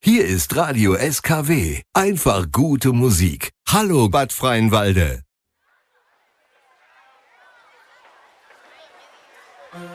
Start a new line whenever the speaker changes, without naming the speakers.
Hier ist Radio SKW. Einfach gute Musik. Hallo Bad Freienwalde.